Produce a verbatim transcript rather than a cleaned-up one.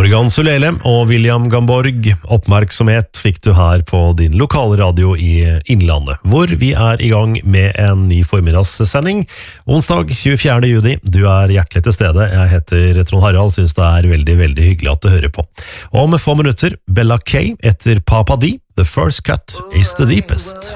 Morgan Sulele og William Gamborg, oppmerksomhet fikk du her på din lokalradio i Innlandet, hvor vi er i gang med en ny formiddagssending. Onsdag tjuefjerde juni, du er hjertelig til stede. Jeg heter Trond Harald, synes det er veldig, veldig hyggelig at du hører på. Og om få minutter, Bella Kay etter Papa D, The First Cut is the Deepest.